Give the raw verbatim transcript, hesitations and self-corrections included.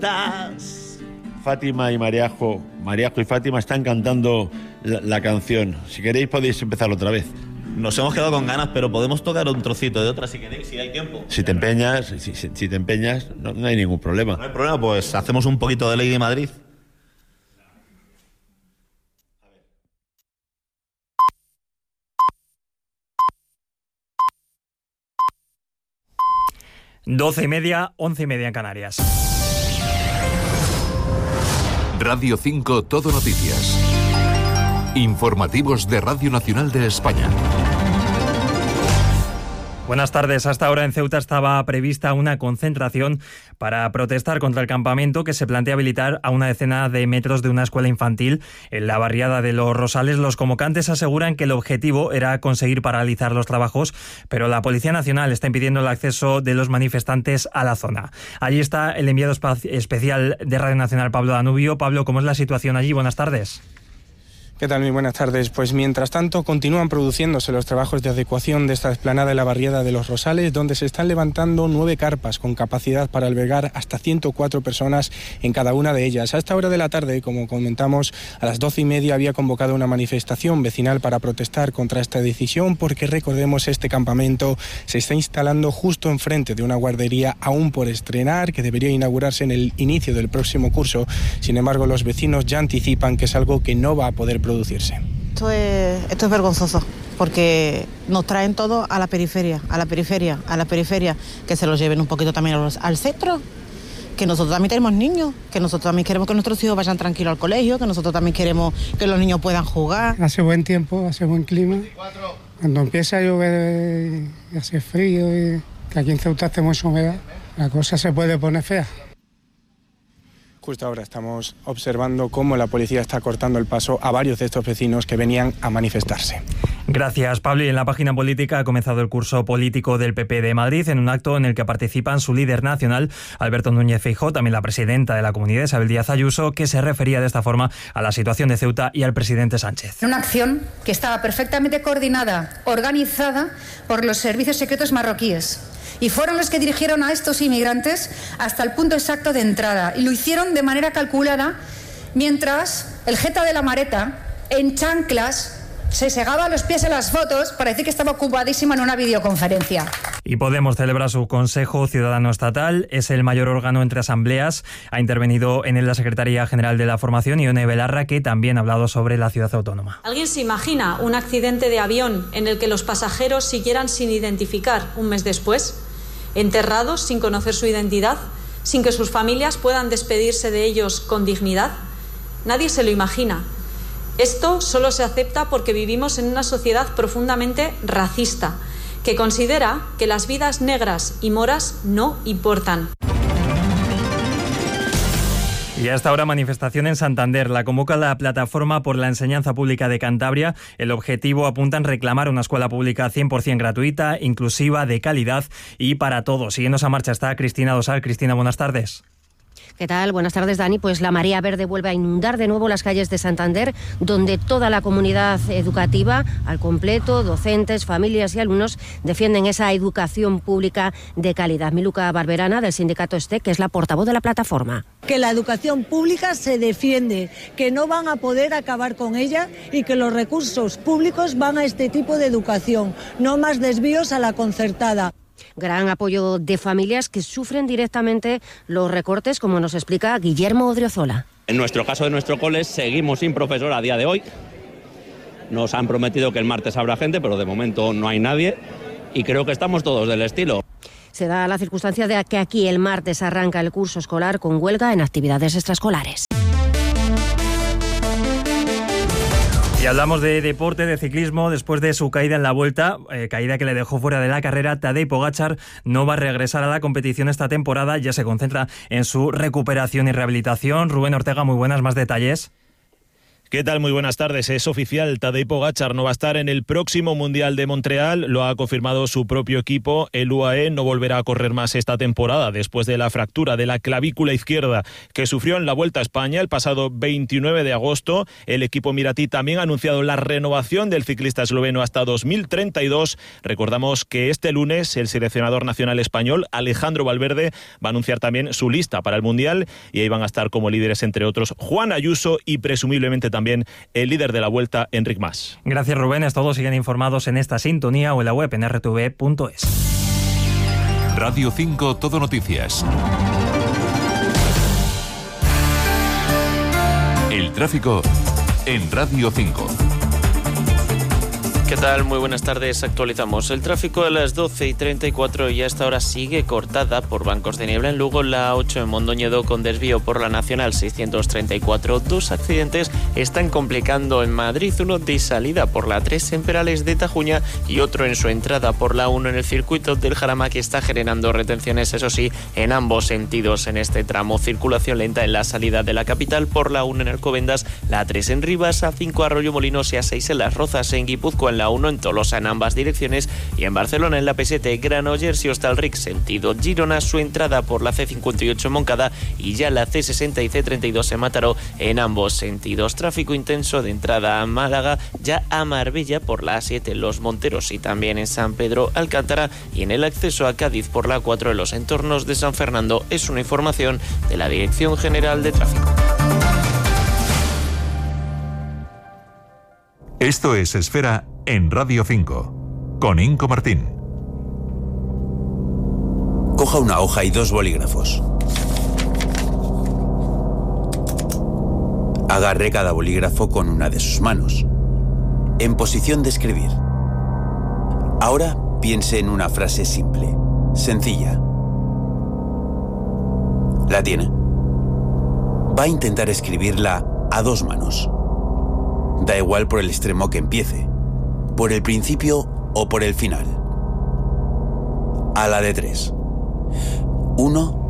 Fátima y Mariajo, Mariajo y Fátima están cantando la, la canción. Si queréis podéis empezar otra vez. Nos hemos quedado con ganas, pero podemos tocar un trocito de otra si queréis, si hay tiempo. Si te empeñas, si, si, si te empeñas, no, no hay ningún problema. No hay problema, pues hacemos un poquito de Lady Madrid. Doce y media, once y media en Canarias. Radio cinco Todo Noticias. Informativos de Radio Nacional de España. Buenas tardes. Hasta ahora en Ceuta estaba prevista una concentración para protestar contra el campamento que se plantea habilitar a una decena de metros de una escuela infantil en la barriada de Los Rosales. Los convocantes aseguran que el objetivo era conseguir paralizar los trabajos, pero la Policía Nacional está impidiendo el acceso de los manifestantes a la zona. Allí está el enviado especial de Radio Nacional, Pablo Danubio. Pablo, ¿cómo es la situación allí? Buenas tardes. ¿Qué tal? Muy buenas tardes. Pues mientras tanto continúan produciéndose los trabajos de adecuación de esta explanada de la barriada de Los Rosales, donde se están levantando nueve carpas con capacidad para albergar hasta ciento cuatro personas en cada una de ellas. A esta hora de la tarde, como comentamos, a las doce y media había convocado una manifestación vecinal para protestar contra esta decisión, porque recordemos, este campamento se está instalando justo enfrente de una guardería aún por estrenar, que debería inaugurarse en el inicio del próximo curso. Sin embargo, los vecinos ya anticipan que es algo que no va a poder producirse. Esto es, esto es vergonzoso, porque nos traen todo a la periferia, a la periferia, a la periferia, que se los lleven un poquito también al, al centro, que nosotros también tenemos niños, que nosotros también queremos que nuestros hijos vayan tranquilos al colegio, que nosotros también queremos que los niños puedan jugar. Hace buen tiempo, hace buen clima. Cuando empieza a llover y hace frío, y que aquí en Ceuta hace mucha humedad, la cosa se puede poner fea. Justo ahora estamos observando cómo la policía está cortando el paso a varios de estos vecinos que venían a manifestarse. Gracias, Pablo. Y en la página política ha comenzado el curso político del P P de Madrid, en un acto en el que participan su líder nacional, Alberto Núñez Feijóo, también la presidenta de la Comunidad, Isabel Díaz Ayuso, que se refería de esta forma a la situación de Ceuta y al presidente Sánchez. Una acción que estaba perfectamente coordinada, organizada por los servicios secretos marroquíes. Y fueron los que dirigieron a estos inmigrantes hasta el punto exacto de entrada. Y lo hicieron de manera calculada, mientras el jeta de la Mareta, en chanclas, se segaba los pies en las fotos para decir que estaba ocupadísima en una videoconferencia. Y Podemos celebra su Consejo Ciudadano Estatal. Es el mayor órgano entre asambleas. Ha intervenido en él la Secretaría General de la Formación, Ione Belarra, que también ha hablado sobre la ciudad autónoma. ¿Alguien se imagina un accidente de avión en el que los pasajeros siguieran sin identificar un mes después? ¿Enterrados sin conocer su identidad? ¿Sin que sus familias puedan despedirse de ellos con dignidad? Nadie se lo imagina. Esto solo se acepta porque vivimos en una sociedad profundamente racista, que considera que las vidas negras y moras no importan. Y a esta hora, manifestación en Santander. La convoca la Plataforma por la Enseñanza Pública de Cantabria. El objetivo apunta en reclamar una escuela pública cien por ciento gratuita, inclusiva, de calidad y para todos. Siguiendo esa marcha está Cristina Dosal. Cristina, buenas tardes. ¿Qué tal? Buenas tardes, Dani. Pues la marea verde vuelve a inundar de nuevo las calles de Santander, donde toda la comunidad educativa al completo, docentes, familias y alumnos, defienden esa educación pública de calidad. Miluca Barberana, del sindicato S T E C, que es la portavoz de la plataforma. Que la educación pública se defiende, que no van a poder acabar con ella y que los recursos públicos van a este tipo de educación, no más desvíos a la concertada. Gran apoyo de familias que sufren directamente los recortes, como nos explica Guillermo Odriozola. En nuestro caso de nuestro cole seguimos sin profesor a día de hoy. Nos han prometido que el martes habrá gente, pero de momento no hay nadie y creo que estamos todos del estilo. Se da la circunstancia de que aquí el martes arranca el curso escolar con huelga en actividades extraescolares. Y hablamos de deporte, de ciclismo. Después de su caída en la Vuelta, eh, caída que le dejó fuera de la carrera, Tadej Pogačar no va a regresar a la competición esta temporada, ya se concentra en su recuperación y rehabilitación. Rubén Ortega, muy buenas, más detalles. ¿Qué tal? Muy buenas tardes. Es oficial, Tadej Pogačar no va a estar en el próximo Mundial de Montreal. Lo ha confirmado su propio equipo. El U A E no volverá a correr más esta temporada después de la fractura de la clavícula izquierda que sufrió en la Vuelta a España el pasado veintinueve de agosto. El equipo emiratí también ha anunciado la renovación del ciclista esloveno hasta dos mil treinta y dos. Recordamos que este lunes el seleccionador nacional español, Alejandro Valverde, va a anunciar también su lista para el Mundial y ahí van a estar como líderes, entre otros, Juan Ayuso y presumiblemente también también el líder de la Vuelta, Enric Mas. Gracias, Rubén. Todos siguen informados en esta sintonía o en la web en r t v punto es. Radio cinco Todo Noticias. El tráfico en Radio cinco. ¿Qué tal? Muy buenas tardes. Actualizamos el tráfico a las doce y treinta y cuatro y a esta hora sigue cortada por bancos de niebla en Lugo, la ocho en Mondoñedo con desvío por la Nacional seiscientos treinta y cuatro. Dos accidentes están complicando en Madrid, uno de salida por la tres en Perales de Tajuña y otro en su entrada por la uno en el circuito del Jarama, que está generando retenciones, eso sí, en ambos sentidos en este tramo. Circulación lenta en la salida de la capital por la uno en Alcobendas, la tres en Rivas, a cinco Arroyo Molinos y a seis en Las Rozas, en Guipúzcoa en la uno en Tolosa en ambas direcciones y en Barcelona en la P siete Granollers y Hostalric sentido Girona, su entrada por la C cincuenta y ocho en Moncada y ya la C sesenta y C treinta y dos en Mataró en ambos sentidos. Tráfico intenso de entrada a Málaga, ya a Marbella por la A siete en Los Monteros y también en San Pedro Alcántara, y en el acceso a Cádiz por la cuatro en los entornos de San Fernando. Es una información de la Dirección General de Tráfico. Esto es Esfera en Radio cinco, con Inco Martín. Coja una hoja y dos bolígrafos. Agarre cada bolígrafo con una de sus manos, en posición de escribir. Ahora piense en una frase simple, sencilla. ¿La tiene? Va a intentar escribirla a dos manos. Da igual por el extremo que empiece, por el principio o por el final. A la de tres. Uno,